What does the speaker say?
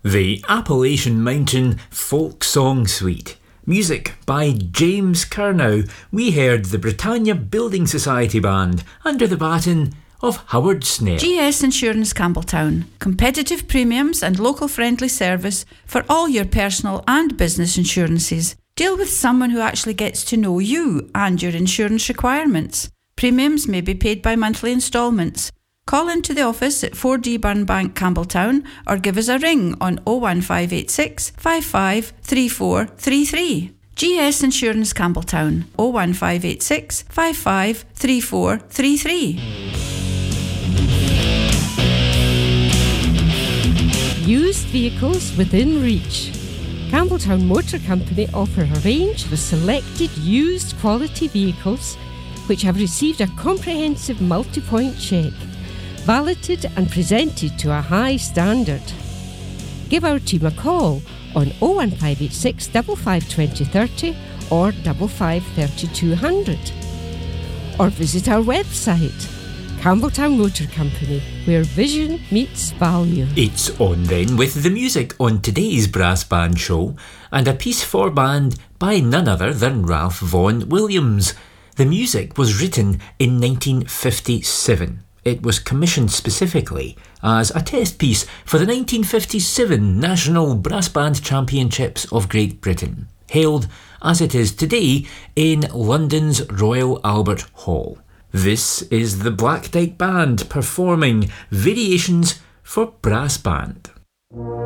The Appalachian Mountain Folk Song Suite. Music by James Curnow. We heard the Britannia Building Society Band under the baton of Howard Snell. GS Insurance Campbelltown. Competitive premiums and local friendly service for all your personal and business insurances. Deal with someone who actually gets to know you and your insurance requirements. Premiums may be paid by monthly instalments. Call into the office at 4D Burnbank, Campbelltown, or give us a ring on 01586 55 3433. GS Insurance Campbelltown, 01586 55 3433. Used vehicles within reach. Campbelltown Motor Company offer a range of selected used quality vehicles which have received a comprehensive multi-point check, validated and presented to a high standard. Give our team a call on 01586 55 2030 or 55 3200, or visit our website, Campbelltown Motor Company, where vision meets value. It's on then with the music on today's Brass Band show, and a piece for band by none other than Ralph Vaughan Williams. The music was written in 1957. It was commissioned specifically as a test piece for the 1957 National Brass Band Championships of Great Britain, held as it is today in London's Royal Albert Hall. This is the Black Dyke Band performing Variations for Brass Band.